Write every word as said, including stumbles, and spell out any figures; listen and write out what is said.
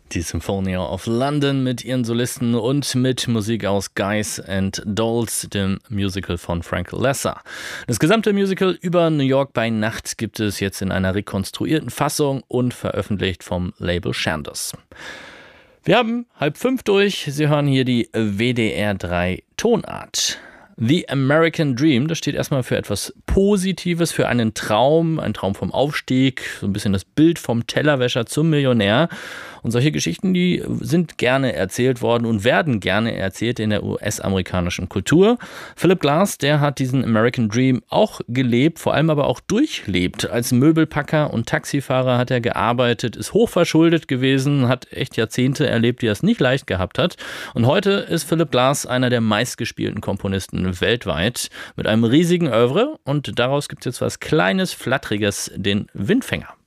Die Symphonia of London mit ihren Solisten und mit Musik aus Guys and Dolls, dem Musical von Frank Lesser. Das gesamte Musical über New York bei Nacht gibt es jetzt in einer rekonstruierten Fassung und veröffentlicht vom Label Chandos. Wir haben halb fünf durch. Sie hören hier die W D R drei Tonart. The American Dream, das steht erstmal für etwas Positives, für einen Traum, ein Traum vom Aufstieg, so ein bisschen das Bild vom Tellerwäscher zum Millionär. Und solche Geschichten, die sind gerne erzählt worden und werden gerne erzählt in der U S-amerikanischen Kultur. Philip Glass, der hat diesen American Dream auch gelebt, vor allem aber auch durchlebt. Als Möbelpacker und Taxifahrer hat er gearbeitet, ist hochverschuldet gewesen, hat echt Jahrzehnte erlebt, die er es nicht leicht gehabt hat. Und heute ist Philip Glass einer der meistgespielten Komponisten weltweit mit einem riesigen Oeuvre. Und daraus gibt es jetzt was Kleines, Flatteriges, den Windfänger.